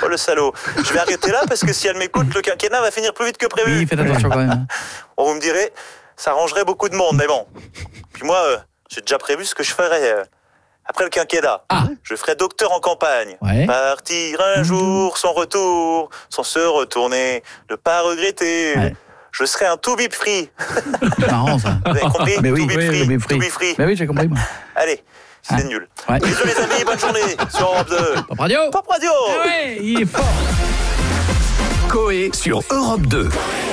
Oh le salaud. Je vais arrêter là parce que si elle m'écoute, le quinquennat va finir plus vite que prévu. Oui, faites attention quand même. Bon, vous me direz, ça arrangerait beaucoup de monde, mais bon. Puis moi, j'ai déjà prévu ce que je ferais après le quinquennat. Je ferais docteur en campagne. Ouais. Partir un jour sans retour, sans se retourner, ne pas regretter. Ouais. Je serais un tout bip free. C'est marrant ça. Vous avez compris? Mais oui, Tout bip free. tout bip free. Tout bip free. Mais oui, j'ai compris moi. Allez, c'est nul. Ouais. Bisous les amis, bonne journée sur Europe 2. Pop Radio. Pop Radio. Ah ouais, il est fort. Coé sur Europe 2.